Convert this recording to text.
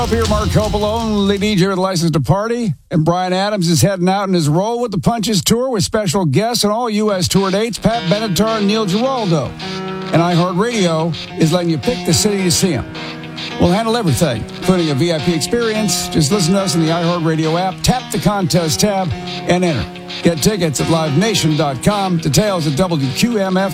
Up here, Mark Coppola, lead DJ with a license to party. And Bryan Adams is heading out in his Roll with the Punches tour with special guests on all U.S. tour dates, Pat Benatar and Neil Giraldo. And iHeartRadio is letting you pick the city to see them. We'll handle everything, including a VIP experience. Just listen to us in the iHeartRadio app, tap the contest tab, and enter. Get tickets at livenation.com. Details at WQMF.